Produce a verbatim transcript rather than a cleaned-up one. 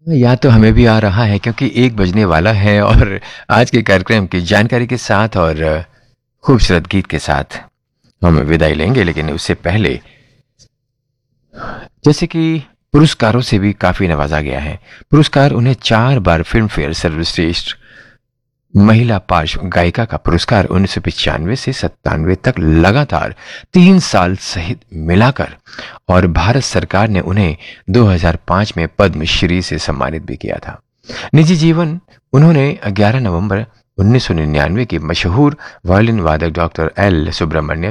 याद तो हमें भी आ रहा है क्योंकि एक बजने वाला है और आज के कार्यक्रम की जानकारी के साथ और खूबसूरत गीत के साथ हम विदाई लेंगे, लेकिन उससे पहले जैसे कि पुरस्कारों से भी काफी नवाजा गया है। पुरस्कार उन्हें चार बार फिल्म फेयर सर्वश्रेष्ठ महिला पार्श्व गायिका का पुरस्कार उन्नीस सौ पिचानवे से सत्तानवे तक लगातार तीन साल सहित मिलाकर, और भारत सरकार ने उन्हें दो हज़ार पाँच में पद्मश्री से सम्मानित भी किया था। निजी जीवन, उन्होंने ग्यारह नवंबर उन्नीस सौ निन्यानवे की मशहूर वायलिन वादक डॉक्टर एल सुब्रमण्यम